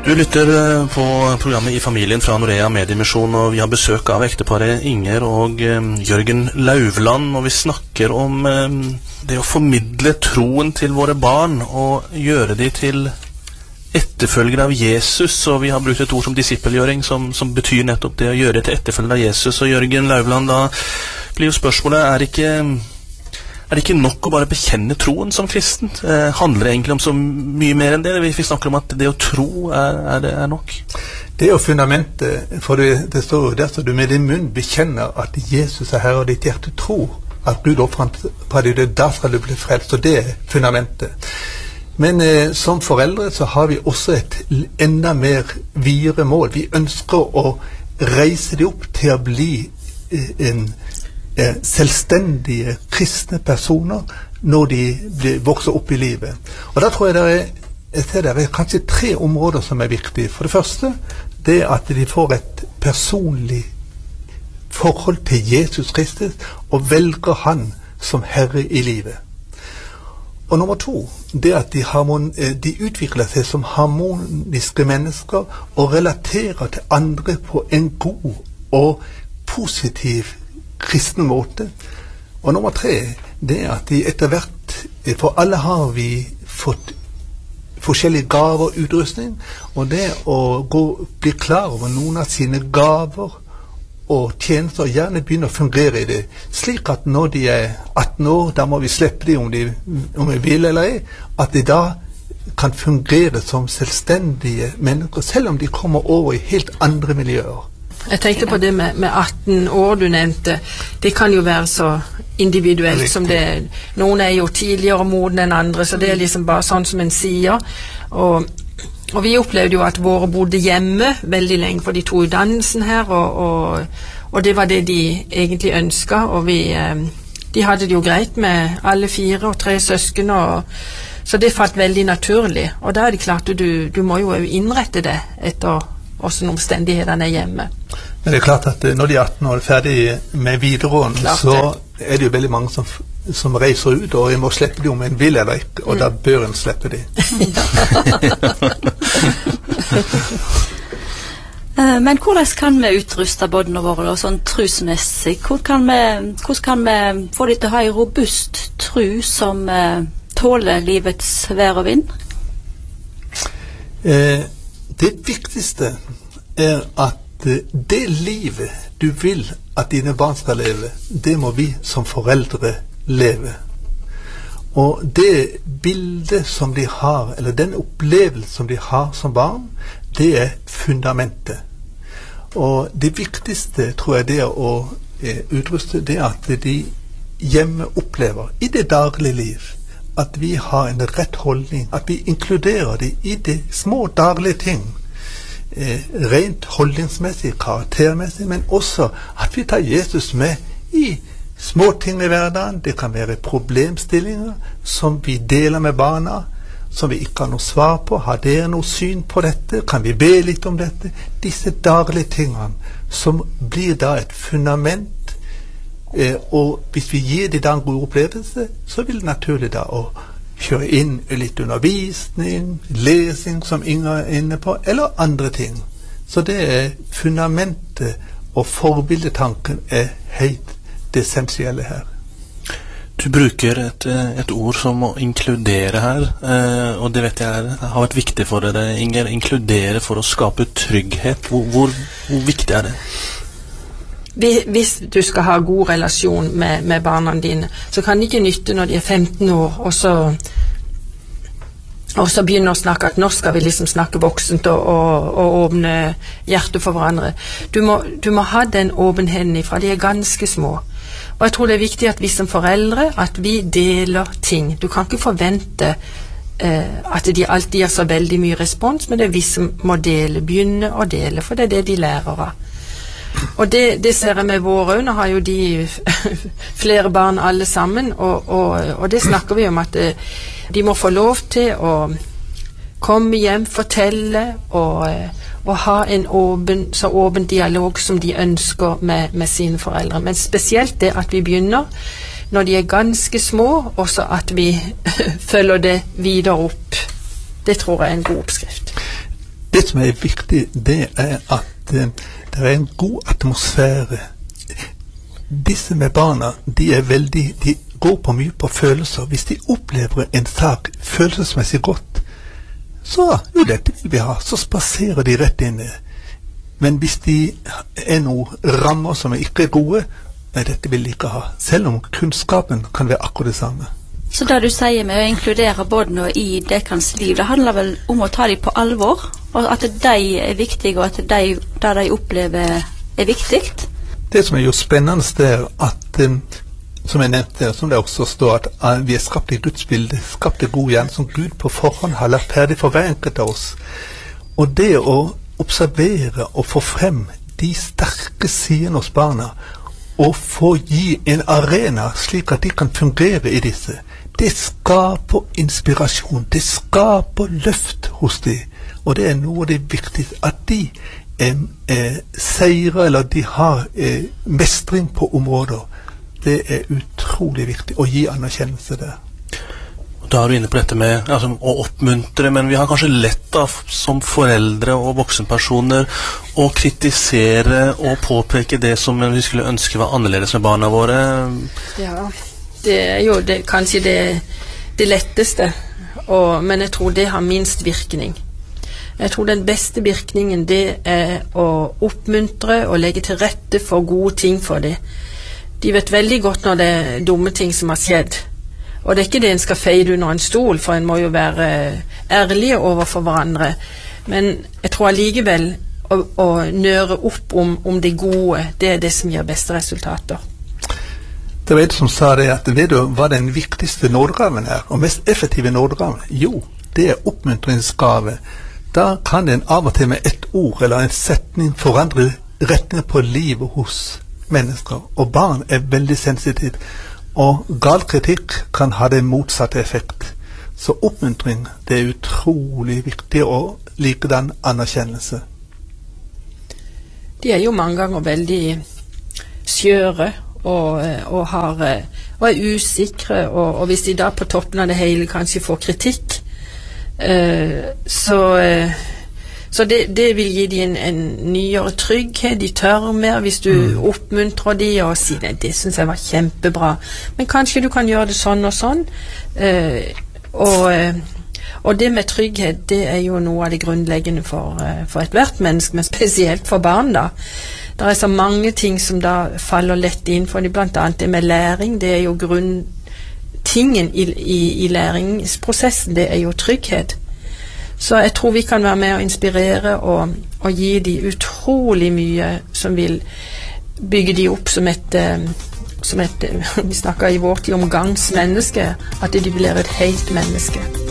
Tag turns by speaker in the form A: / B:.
A: Du lytter på programmet I familien fra Norea Mediemisjon, og vi har besøk av ekteparet Inger og Jørgen Lauvland, og vi snakker om det å formidle troen til våre barn og gjøre de til etterfølgere av Jesus, og vi har brukt et ord som disippelgjøring, som betyr nettopp det å gjøre til etterfølgere av Jesus. Og Jørgen Lauvland, da blir jo spørsmålet, er det ikke nok å bare bekjenne troen som kristen? Handler det egentlig om så mye mer enn det? Vi snakker om at det å tro er nok.
B: Det er jo fundamentet, for det står jo der, så du med din munn bekjenner at Jesus er Herre, og ditt hjerte tror at Gud oppfant på det, da skal du bli frelst, og det er fundamentet. Men som foreldre så har vi også et enda mer videre mål. Vi ønsker å reise det opp til å bli selvstendige kristne personer når de vokser opp I livet. Og da tror jeg det er kanskje 3 områder som er viktige. For det første, det at de får et personlig forhold til Jesus Kristus og velger han som Herre I livet. Og nummer 2, det at de utvikler seg som harmoniske mennesker og relaterer til andre på en god og positiv kristen måte. Og nummer 3, det at de etter hvert, for alle har vi fått forskjellige gaver og utrustning, og det å bli klar over noen av sine gaver og tjenester, gjerne begynne å fungere I det, slik at når de er 18 år, da må vi slippe dem om vi vil eller ei, at de da kan fungere som selvstendige mennesker, selv om de kommer over I helt andre miljøer.
C: Jeg tenkte på det med 18 år du nevnte. Det kan jo være så individuelt som det. Noen er jo tidligere modne enn andre, så det er liksom bare sånn som en sier. Og vi opplevde jo at våre bodde hjemme veldig lenge, for de tog utdannelsen her, og det var det de egentlig ønsket, og de hadde det jo greit med alle 4 og 3 søsken, så det falt veldig naturlig. Og da er det klart at du må jo innrette det etter hvordan omstendighetene er hjemme.
B: Men det er klart at når de 18 år er ferdig med videregående, så er det jo veldig mange som reiser ut, og jeg må slippe dem om en vil eller ikke, og da bør en slippe dem.
D: Men hvordan kan vi utruste bådene våre sånn trusmessig? Hvordan kan vi få de til å ha en robust tru som tåler livets vær og vind?
B: Det viktigste er at det livet du vil at dine barn skal leve, det må vi som foreldre leve. Og det bildet som de har, eller den opplevelse som de har som barn, det er fundamentet. Og det viktigste, tror jeg, det er å utruste, det at de hjemme opplever I det daglige liv, at vi har en rett holdning, at vi inkluderer det I de små daglige ting, rent holdningsmessig, karaktermessig, men også at vi tar Jesus med I små ting I hverdagen. Det kan være problemstillinger som vi deler med barna, som vi ikke har noe svar på. Har dere noe syn på dette? Kan vi be litt om dette? Disse daglige tingene som blir da et fundament, og hvis vi gir de da en god opplevelse, så vil det naturlig da å kjøre inn litt undervisning, lesing som Inger er inne på, eller andre ting. Så det er fundamentet, og forbildetanken er helt det essensielle her.
A: Du bruker et ord som å inkludere her, og det vet jeg har vært viktig for dere, Inger. Inkludere for å skape trygghet. Hvor viktig er det?
C: Hvis du skal ha god relasjon med barna dine, så kan det ikke nytte når de er 15 år, og så begynner å snakke at nå skal vi liksom snakke voksent og åpne hjertet for hverandre. Du må ha den åpenheten ifra de er ganske små. Og jeg tror det er viktig at vi som foreldre, at vi deler ting. Du kan ikke forvente at de alltid har så veldig mye respons, men det er vi som må begynne å dele, for det er det de lærer av. Og det ser jeg med våre. Nå har jo de flere barn alle sammen, og det snakker vi om at de må få lov til å komme hjem, fortelle og ha en så åpen dialog som de ønsker med sine foreldre. Men spesielt det at vi begynner når de er ganske små, og så at vi følger det videre opp. Det tror jeg er en god oppskrift.
B: Det som er viktig, det er at det er en god atmosfære. Disse med barna, de går på mye på følelser. Hvis de opplever en sak følelsesmessig godt, så jo, dette vil vi ha, så spaserer de rett inn. Men hvis de er noen rammer som ikke er gode, nei, dette vil de ikke ha. Selv om kunnskapen kan være akkurat det samme.
D: Så det du sier med å inkludere barna i deres liv, det handler vel om å ta dem på alvor, og at de er viktige, og at det de opplever er viktig?
B: Det som er jo spennende, det er at, som jeg nevnte, som det også står, at vi er skapt i Guds bilde, skapt i god hjem, som Gud på forhånd har lagt ferdig for hver enkelt av oss. Og det å observere og få frem de sterke sidene hos barna, og få gi en arena slik at de kan fungere i disse, det skaper inspirasjon, det skaper løft hos de, og det er noe av det viktigste, at de seirer, eller de har mestring på områder. Det er utrolig viktig å gi anerkjennelse der.
A: Da er du inne på dette med å oppmuntre, men vi har kanskje lett da, som foreldre og voksenpersoner å kritisere og påpeke det som vi skulle ønske var annerledes med barna våre.
C: Ja, det er jo kanskje det letteste, men jeg tror det har minst virkning. Jeg tror den beste virkningen det er å oppmuntre og legge til rette for gode ting for dem. De vet veldig godt når det er dumme ting som har skjedd. Og det er ikke det en skal feide under en stol, for en må jo være ærlige overfor hverandre. Men jeg tror allikevel å nøre opp om det gode, det er det som gir beste resultater.
B: Det var en som sa det, at vet du hva den viktigste nådegaven er, og mest effektive nådegaven? Jo, det er oppmuntringsgave. Da kan en av og til med et ord eller en setning forandre retningen på livet hos mennesker. Og barn er veldig sensitivt. Og gal kritikk kan ha den motsatte effekt. Så oppmuntring, det er utrolig viktig, og likedan anerkjennelse.
C: De er jo mange ganger veldig skjøre og er usikre, og hvis de da på toppen av det hele kanskje får kritikk, så det vil gi dem en nyere trygghet. De tør mer hvis du oppmuntrer dem og sier det synes jeg var kjempebra, men kanskje du kan gjøre det sånn og sånn. Og det med trygghet, det er jo noe av det grunnleggende for et hvert menneske, men spesielt for barn da. Det er så mange ting som da faller lett inn for dem, blant annet det med læring. Det er jo tingen i læringsprosessen, det er jo trygghet. Så jeg tror vi kan være med å inspirere og gi de utrolig mye som vil bygge de opp som et vi snakker i vår tid om gangsmenneske, at de blir et helt menneske.